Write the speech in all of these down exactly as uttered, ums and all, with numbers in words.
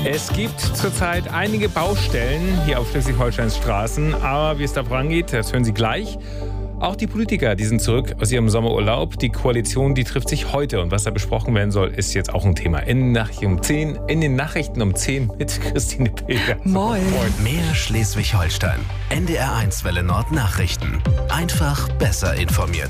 Es gibt zurzeit einige Baustellen hier auf Schleswig-Holsteins Straßen, aber wie es da vorangeht, das hören Sie gleich. Auch die Politiker, die sind zurück aus ihrem Sommerurlaub. Die Koalition, die trifft sich heute. Und was da besprochen werden soll, ist jetzt auch ein Thema. In, um zehn, in den Nachrichten um zehn mit Christine Pilger. Moin. Moin. Mehr Schleswig-Holstein. N D R eins Welle Nord Nachrichten. Einfach besser informiert.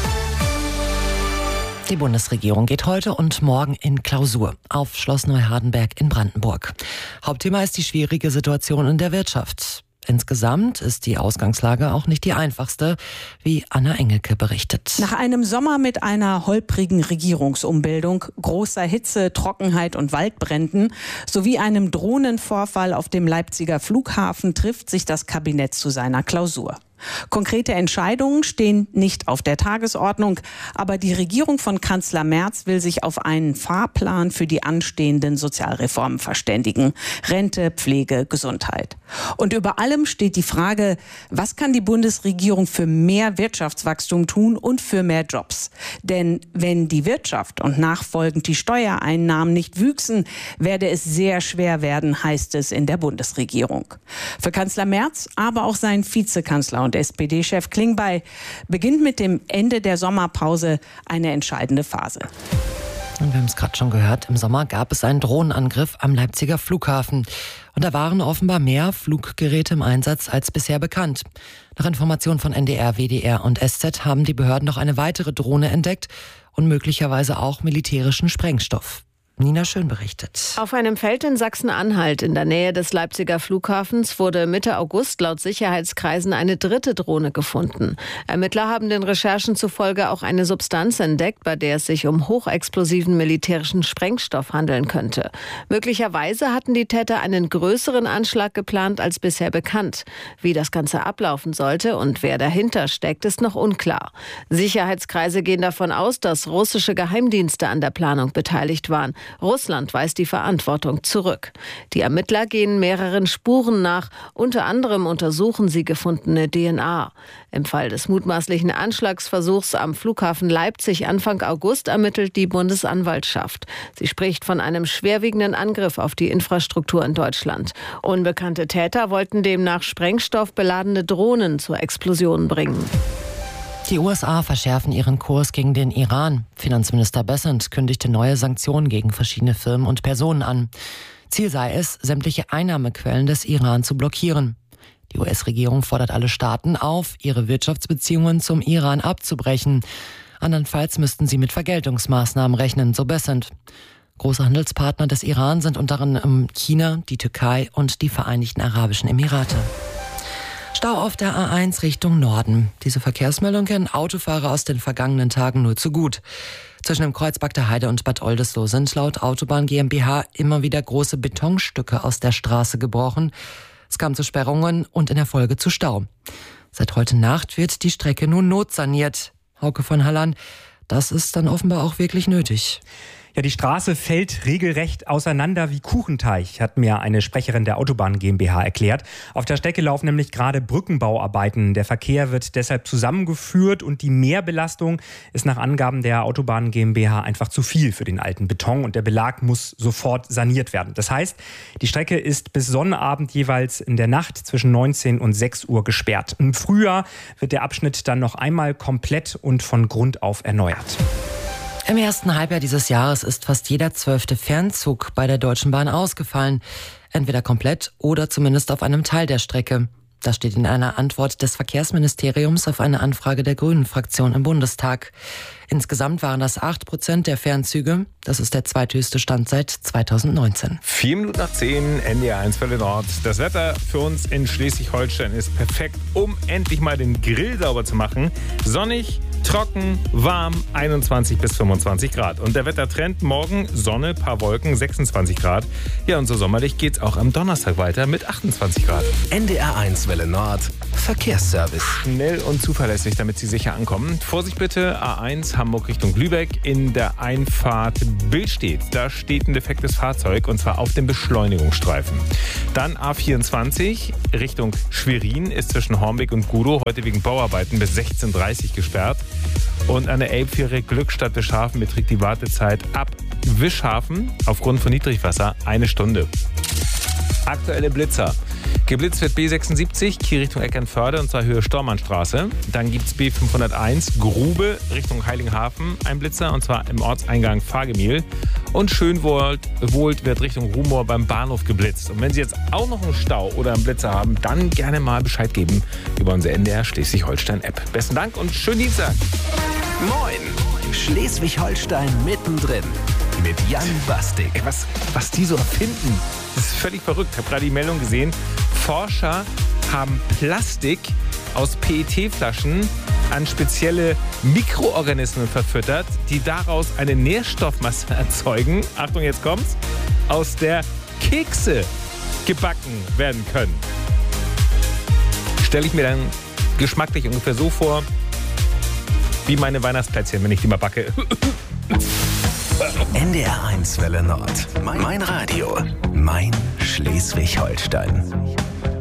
Die Bundesregierung geht heute und morgen in Klausur auf Schloss Neuhardenberg in Brandenburg. Hauptthema ist die schwierige Situation in der Wirtschaft. Insgesamt ist die Ausgangslage auch nicht die einfachste, wie Anna Engelke berichtet. Nach einem Sommer mit einer holprigen Regierungsumbildung, großer Hitze, Trockenheit und Waldbränden sowie einem Drohnenvorfall auf dem Leipziger Flughafen trifft sich das Kabinett zu seiner Klausur. Konkrete Entscheidungen stehen nicht auf der Tagesordnung, aber die Regierung von Kanzler Merz will sich auf einen Fahrplan für die anstehenden Sozialreformen verständigen. Rente, Pflege, Gesundheit. Und über allem steht die Frage, was kann die Bundesregierung für mehr Wirtschaftswachstum tun und für mehr Jobs? Denn wenn die Wirtschaft und nachfolgend die Steuereinnahmen nicht wüchsen, werde es sehr schwer werden, heißt es in der Bundesregierung. Für Kanzler Merz, aber auch seinen Vizekanzler und S P D-Chef Klingbeil beginnt mit dem Ende der Sommerpause eine entscheidende Phase. Und wir haben es gerade schon gehört, im Sommer gab es einen Drohnenangriff am Leipziger Flughafen. Und da waren offenbar mehr Fluggeräte im Einsatz als bisher bekannt. Nach Informationen von N D R, W D R und S Z haben die Behörden noch eine weitere Drohne entdeckt und möglicherweise auch militärischen Sprengstoff. Nina Schön berichtet. Auf einem Feld in Sachsen-Anhalt in der Nähe des Leipziger Flughafens wurde Mitte August laut Sicherheitskreisen eine dritte Drohne gefunden. Ermittler haben den Recherchen zufolge auch eine Substanz entdeckt, bei der es sich um hochexplosiven militärischen Sprengstoff handeln könnte. Möglicherweise hatten die Täter einen größeren Anschlag geplant als bisher bekannt. Wie das Ganze ablaufen sollte und wer dahinter steckt, ist noch unklar. Sicherheitskreise gehen davon aus, dass russische Geheimdienste an der Planung beteiligt waren. Russland weist die Verantwortung zurück. Die Ermittler gehen mehreren Spuren nach. Unter anderem untersuchen sie gefundene D N A. Im Fall des mutmaßlichen Anschlagsversuchs am Flughafen Leipzig Anfang August ermittelt die Bundesanwaltschaft. Sie spricht von einem schwerwiegenden Angriff auf die Infrastruktur in Deutschland. Unbekannte Täter wollten demnach sprengstoffbeladene Drohnen zur Explosion bringen. Die U S A verschärfen ihren Kurs gegen den Iran. Finanzminister Bessent kündigte neue Sanktionen gegen verschiedene Firmen und Personen an. Ziel sei es, sämtliche Einnahmequellen des Iran zu blockieren. Die U S-Regierung fordert alle Staaten auf, ihre Wirtschaftsbeziehungen zum Iran abzubrechen. Andernfalls müssten sie mit Vergeltungsmaßnahmen rechnen, so Bessent. Große Handelspartner des Iran sind unter anderem China, die Türkei und die Vereinigten Arabischen Emirate. Stau auf der A eins Richtung Norden. Diese Verkehrsmeldung kennen Autofahrer aus den vergangenen Tagen nur zu gut. Zwischen dem Kreuz Bagda Heide und Bad Oldesloe sind laut Autobahn GmbH immer wieder große Betonstücke aus der Straße gebrochen. Es kam zu Sperrungen und in der Folge zu Stau. Seit heute Nacht wird die Strecke nun notsaniert. Hauke von Halland, das ist dann offenbar auch wirklich nötig. Ja, die Straße fällt regelrecht auseinander wie Kuchenteig, hat mir eine Sprecherin der Autobahn GmbH erklärt. Auf der Strecke laufen nämlich gerade Brückenbauarbeiten. Der Verkehr wird deshalb zusammengeführt und die Mehrbelastung ist nach Angaben der Autobahn GmbH einfach zu viel für den alten Beton und der Belag muss sofort saniert werden. Das heißt, die Strecke ist bis Sonnabend jeweils in der Nacht zwischen neunzehn und sechs Uhr gesperrt. Im Frühjahr wird der Abschnitt dann noch einmal komplett und von Grund auf erneuert. Im ersten Halbjahr dieses Jahres ist fast jeder zwölfte Fernzug bei der Deutschen Bahn ausgefallen. Entweder komplett oder zumindest auf einem Teil der Strecke. Das steht in einer Antwort des Verkehrsministeriums auf eine Anfrage der Grünen-Fraktion im Bundestag. Insgesamt waren das acht Prozent der Fernzüge. Das ist der zweithöchste Stand seit zweitausendneunzehn. Vier Minuten nach zehn, N D R eins Welle Nord. Das Wetter für uns in Schleswig-Holstein ist perfekt, um endlich mal den Grill sauber zu machen. Sonnig, trocken, warm, einundzwanzig bis fünfundzwanzig Grad. Und der Wettertrend morgen, Sonne, paar Wolken, sechsundzwanzig Grad. Ja, und so sommerlich geht's auch am Donnerstag weiter mit achtundzwanzig Grad. N D R eins Welle Nord, Verkehrsservice. Schnell und zuverlässig, damit Sie sicher ankommen. Vorsicht bitte, A eins Hamburg Richtung Lübeck in der Einfahrt Billstedt. Da steht ein defektes Fahrzeug und zwar auf dem Beschleunigungsstreifen. Dann A vierundzwanzig Richtung Schwerin ist zwischen Hornbeck und Gudow heute wegen Bauarbeiten bis sechzehn Uhr dreißig gesperrt. Und an der Elbfähre Glückstadt Beschafen beträgt die Wartezeit ab Wischhafen aufgrund von Niedrigwasser eine Stunde. Aktuelle Blitzer. Geblitzt wird B sechsundsiebzig, Kiel Richtung Eckernförde, und zwar Höhe Stormannstraße. Dann gibt es B fünfhunderteins, Grube Richtung Heiligenhafen, ein Blitzer, und zwar im Ortseingang Fahrgemühl. Und Schönwohlt Wohlt wird Richtung Rumohr beim Bahnhof geblitzt. Und wenn Sie jetzt auch noch einen Stau oder einen Blitzer haben, dann gerne mal Bescheid geben über unsere N D R Schleswig-Holstein-App. Besten Dank und schönen Dienstag. Moin, Schleswig-Holstein mittendrin mit Jan Bastik. Ey, was, was die so erfinden, das ist völlig verrückt. Ich habe gerade die Meldung gesehen. Forscher haben Plastik aus P E T-Flaschen an spezielle Mikroorganismen verfüttert, die daraus eine Nährstoffmasse erzeugen. Achtung, jetzt kommt's. Aus der Kekse gebacken werden können. Stelle ich mir dann geschmacklich ungefähr so vor, wie meine Weihnachtsplätzchen, wenn ich die mal backe. N D R eins Welle Nord. Mein Radio. Mein Schleswig-Holstein.